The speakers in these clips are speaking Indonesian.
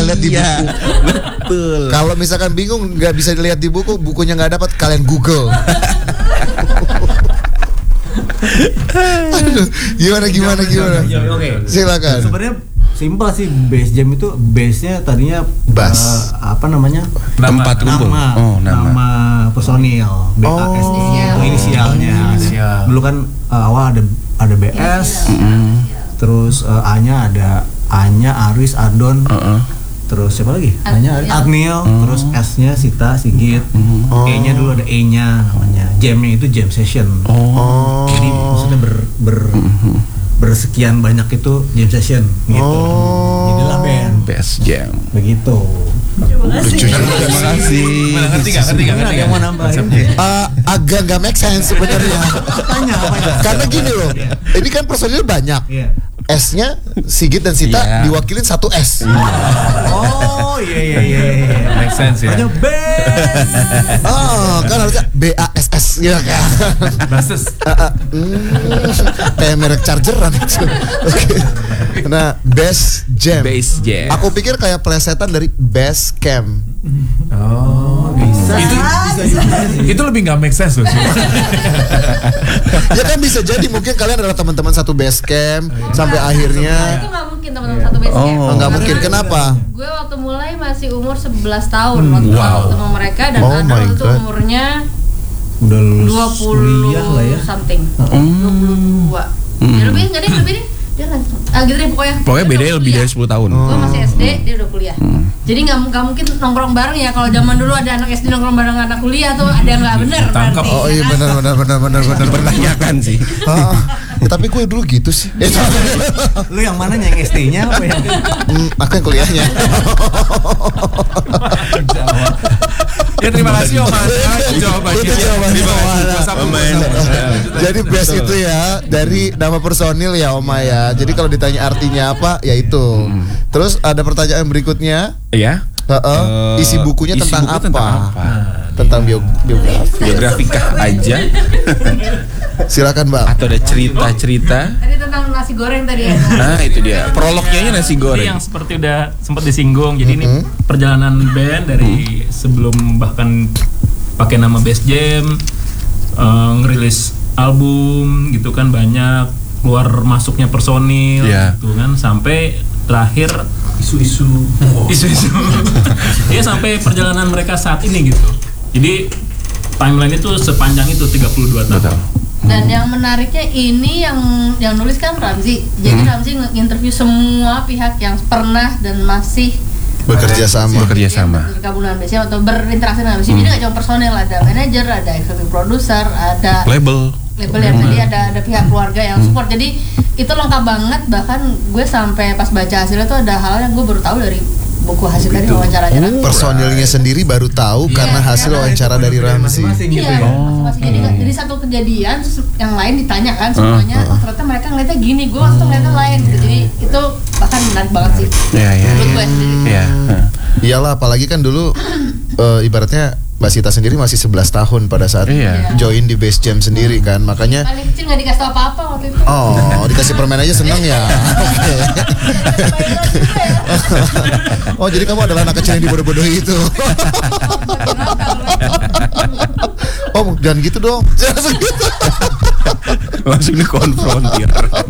lihat di buku. Betul. Kalau misalkan bingung nggak bisa dilihat di buku, bukunya nggak dapat, kalian Google. Aduh, gimana? Oke. Silakan. Sebenarnya simpel sih, Bass Jam itu base-nya tadinya Bass. apa namanya? Tempat kumpul. Nama personil BAS itu inisialnya. Dulu kan awal ada BS. Terus A-nya ada A-nya Aris, Adon. Terus siapa lagi? A-nya Agniel, terus S-nya Sita, Sigit. E-nya dulu ada E-nya namanya. Jam-nya itu jam session. Jadi maksudnya bersekian banyak itu jam session gitu. Jadilah band Best Jam. begitu. Terima kasih. Terima kasih. Ngerti nggak? Yang mau nambahin? Agak nggak make sense sebenarnya. Tanya apa itu? Karena gini loh, ini kan personil banyak. Iya. S-nya Sigit dan Sita Iya. diwakilin satu S. Oh iya. Make sense ya. Hanya best. Kan harusnya BASS ya kan. Basis. Kayak merek chargeran itu. Oke. Nah, Best Jam. Best Jam. Aku pikir kayak plesetan dari Best Camp. Oh, bisa. Itu lebih nggak make sense loh. Ya kan bisa jadi mungkin kalian adalah teman-teman satu Best Camp sampai akhirnya. Itu nggak mungkin teman-teman satu base camp. Nggak mungkin. Kenapa? Gue waktu mulai masih umur 11 tahun waktu ketemu mereka, dan Oh ada my waktu God. umurnya Udah lulus 20 kuliah lah ya. something. 22. Ya lebih enggak deh, lebih deh. Dia gitu deh pokoknya. Pokoknya Dia beda udah lebih kuliah. dari 10 tahun. Gue masih SD, dia udah kuliah. Jadi nggak mungkin nongkrong bareng ya. Kalau zaman dulu ada anak SD nongkrong bareng anak kuliah tuh ada yang nggak bener Tangkap. berarti. Oh iya, ya kan? benar. Dipertanyakan sih. Tapi gue dulu gitu sih. Lu yang mana yang SD-nya apa ya? Aku yang kuliahnya. Ya terima kasih Om Ana jawabannya. Itu jawabannya Om Ana. Jadi Jadi best itu ya dari nama personil ya Oma ya. Jadi kalau ditanya artinya apa ya itu. Terus ada pertanyaan berikutnya. Iya. Isi bukunya Isi tentang buku apa? tentang apa? Tentang biografi. Biografikah aja Silakan Bang. atau ada cerita-cerita? Tadi tentang nasi goreng tadi ya. Nah, itu dia. Prolognya nasi Jadi goreng. yang seperti udah sempat disinggung. Jadi ini perjalanan band dari sebelum bahkan pakai nama Best Jam, ngerilis album gitu kan, banyak keluar masuknya personil gitu kan, sampai terakhir isu-isu. Ya sampai perjalanan mereka saat ini gitu. Jadi timeline itu sepanjang itu 32 tahun. Dan yang menariknya ini yang nulis kan Ramzi. Jadi Ramzi nge-interview semua pihak yang pernah dan masih Bekerja sama. bergabung dengan BCM atau berinteraksi dengan BCM. Jadi nggak cuma personel, ada manajer, ada executive producer, ada Label yang tadi ada pihak keluarga yang support. Jadi itu lengkap banget. Bahkan gue sampai pas baca hasilnya tuh ada hal yang gue baru tahu dari buku hasil dari wawancaranya. Personilnya sendiri baru tahu karena hasil wawancara dari Ramzi. Iya, masing-masing. Jadi satu kejadian terus yang lain ditanya kan semuanya. Oh, ternyata mereka ngeliatnya gini, gue waktu ngeliatnya lain gitu. Jadi itu bahkan menarik banget sih. Menurut gue sendiri. Iyalah, apalagi kan dulu ibaratnya Mbak Sita sendiri masih 11 tahun pada saat join di Best Jam sendiri kan, makanya Paling kecil nggak dikasih tau apa-apa waktu itu. oh dikasih permen aja seneng ya. Oke. Oh jadi kamu adalah anak kecil yang dibodoh-bodohi itu. Oh jangan gitu dong. langsung dikonfrontir.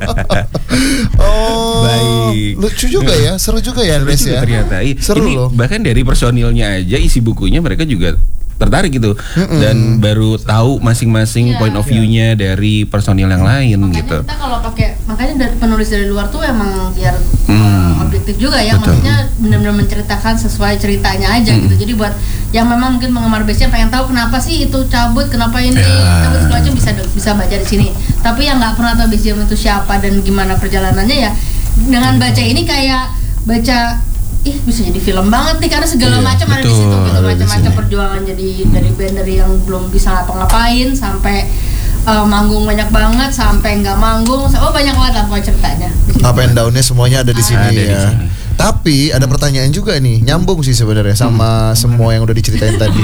Oh, baik. Lucu juga ya, seru juga ya, Des ya. Ternyata seru ini loh. bahkan dari personilnya aja isi bukunya mereka juga tertarik gitu dan baru tahu masing-masing point of view-nya dari personil yang lain makanya gitu. Kita kalau pakai, makanya dari penulis dari luar tuh emang biar objektif juga ya. Betul. Maksudnya benar-benar menceritakan sesuai ceritanya aja gitu. Jadi buat yang memang mungkin penggemar base pengen tahu kenapa sih itu cabut, kenapa ini cabut segala macam bisa baca di sini. Tapi yang nggak pernah tahu base jam itu siapa dan gimana perjalanannya ya, dengan baca ini kayak baca bisa jadi film banget nih karena segala macam ada di situ gitu, macam-macam perjuangan jadi dari band dari yang belum bisa ngapa-ngapain sampai manggung banyak banget sampai nggak manggung, banyak banget lah pokoknya ceritanya. Up and down-nya semuanya ada di sini ya. Tapi ada pertanyaan juga nih, nyambung sih sebenarnya sama semua yang udah diceritain tadi.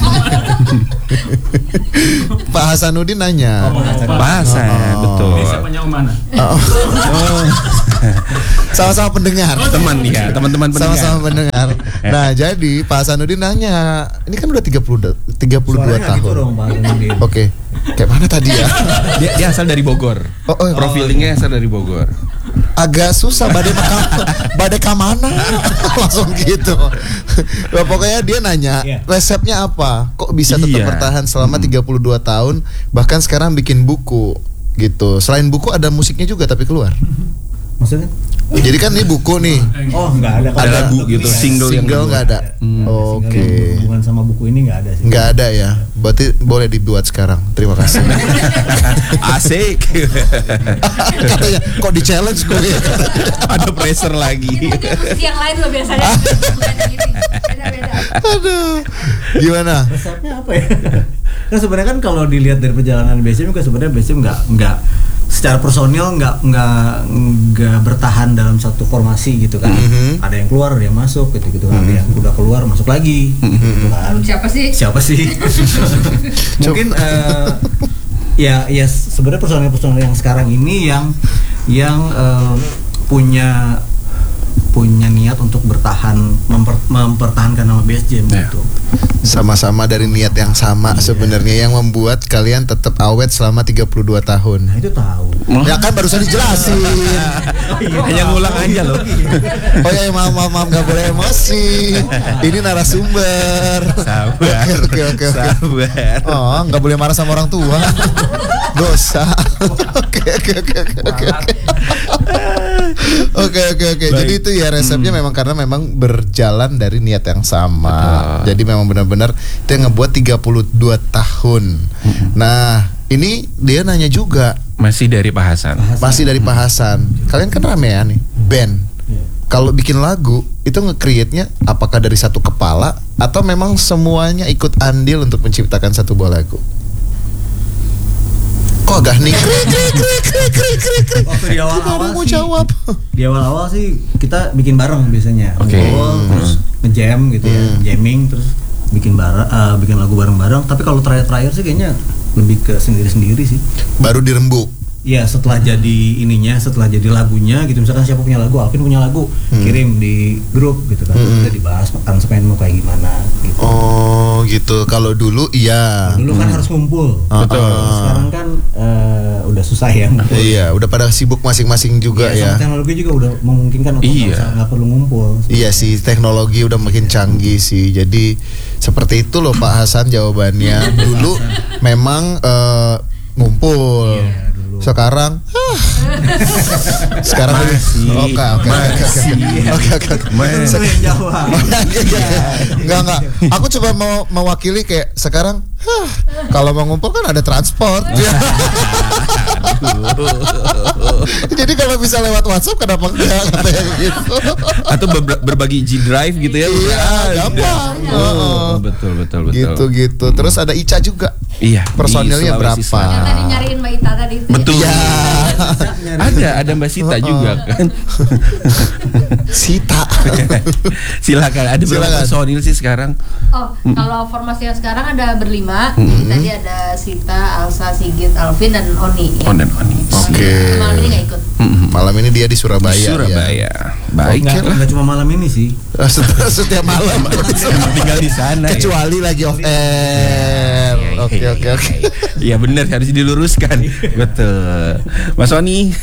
Pak Hasanuddin nanya. Pak Hasan, betul. Siapanya mana? Sama-sama pendengar. Teman-teman pendengar. Sama-sama pendengar. Nah, jadi Pak Hasanuddin nanya, ini kan udah 32 tahun. Gitu dong, Pak Hasanuddin. Oke. Kayak mana tadi ya? Dia asal dari Bogor. Profilingnya asal dari Bogor. Agak susah badai kamana langsung gitu. Nah, pokoknya dia nanya resepnya apa? Kok bisa tetap bertahan selama 32 tahun, bahkan sekarang bikin buku gitu. Selain buku ada musiknya juga tapi keluar. Maksudnya? Jadi kan ini buku nih. Oh, enggak ada. Ada lagu gitu, single nggak ada. Oke. Hubungan sama buku ini enggak ada sih. Nggak ada ya. Berarti boleh dibuat sekarang. Terima kasih. Asik. Katanya kok di challenge gue ya. Ada pressure lagi. Yang lain loh biasanya. Beda-beda. Aduh. Gimana? Resepnya apa ya? Nah, sebenarnya kan kalau dilihat dari perjalanan BSJM juga sebenarnya BSJM nggak secara personil nggak bertahan dalam satu formasi gitu kan. Ada yang keluar, ada yang masuk gitu kan. Ada yang udah keluar masuk lagi gitu kan. Siapa sih? Mungkin ya sebenarnya personil yang sekarang ini yang punya niat untuk bertahan mempertahankan nama BSJM gitu. Sama-sama dari niat yang sama sebenarnya yang membuat kalian tetap awet selama 32 tahun. Nah, itu tahu. Ya kan barusan dijelasin. Hanya ngulang aja loh. Oh ya, maaf nggak boleh emosi. Ini narasumber. Sabar. Oke. Sabar. Oh, nggak boleh marah sama orang tua. Dosa. Oke. Jadi itu ya resepnya memang karena memang berjalan dari niat yang sama. Jadi memang benar-benar dia ngebuat 32 tahun. Nah, ini dia nanya juga. Masih dari Pak Hasan. Masih dari Pak Hasan. Kalian kan ramean nih, band. Kalau bikin lagu itu nge-create-nya apakah dari satu kepala atau memang semuanya ikut andil untuk menciptakan satu buah lagu? Kok agak hening? Waktu di awal-awal mau sih, jawab. Di awal-awal sih kita bikin bareng biasanya. Oke. Terus nge-jam gitu ya, jamming terus bikin lagu bareng-bareng. Tapi kalau terakhir sih kayaknya lebih ke sendiri-sendiri sih. Baru dirembuk. Iya, setelah jadi lagunya gitu, misalkan siapa punya lagu, Alvin punya lagu, kirim di grup gitu kan, kita dibahas aransemen mau kayak gimana gitu. Oh gitu. Kalau dulu iya. Dulu kan harus ngumpul. Betul. Sekarang kan udah susah ya ngumpul. Iya, udah pada sibuk masing-masing juga ya. Sama teknologi juga udah memungkinkan untuk nggak perlu ngumpul. Iya sih, teknologi udah makin canggih sih. Jadi seperti itu loh Pak Hasan jawabannya. Dulu memang ngumpul. Iya, dulu. Sekarang Enggak. Aku coba mau mewakili kayak sekarang kalau mau ngumpul kan ada transport. Jadi kalau bisa lewat WhatsApp kenapa enggak katanya gitu. Atau berbagi G Drive gitu ya. Iya, gampang. Betul. Gitu. Terus ada Ica juga. Iya. Personilnya berapa? Yang tadi nyariin Mbak Ita tadi itu. Betul. Ya. Ada Mbak Sita juga kan. Sita. Silakan. Ada berapa personil sih sekarang? Oh, kalau formasi yang sekarang ada berlima. Tadi ada Sita, Alsa, Sigit, Alvin dan Oni. Oh, dan Oni. Oke. Malam ini nggak ikut. Malam ini dia di Surabaya. Ya. Baik. Nggak cuma malam ini sih. Setiap malam. Tinggal di sana. Kecuali lagi off air. Oke. Iya benar, harus diluruskan. Betul. Mas Oni.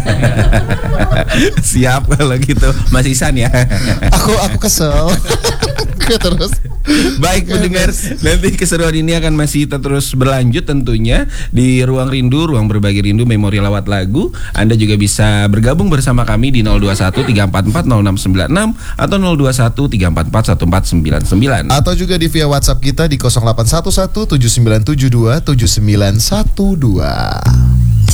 Siap kalau gitu. Mas Isan ya. Aku kesel. Terus. Baik pendengar, nanti keseruan ini akan masih terus berlanjut tentunya di Ruang Rindu, Ruang Berbagi Rindu, Memori Lawat Lagu. Anda juga bisa bergabung bersama kami di 021-344-0696 atau 021-344-1499 atau juga di via WhatsApp kita di 0811-7972-7912.